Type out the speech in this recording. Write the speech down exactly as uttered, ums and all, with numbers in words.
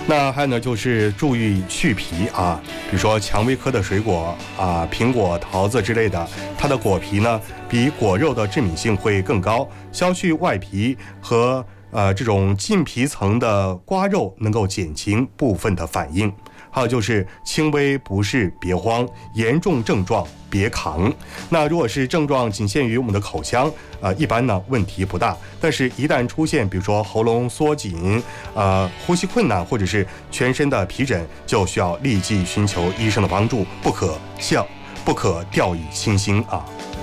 那还有呢，就是注意去皮啊，比如说蔷薇科的水果啊，苹果、桃子之类的，它的果皮呢比果肉的致敏性会更高，削去外皮和呃这种近皮层的刮肉能够减轻部分的反应。还有就是轻微不适别慌，严重症状别扛。那如果是症状仅限于我们的口腔，呃，一般呢问题不大。但是，一旦出现比如说喉咙缩紧、呃呼吸困难，或者是全身的皮疹，就需要立即寻求医生的帮助，不可笑，不可掉以轻心啊。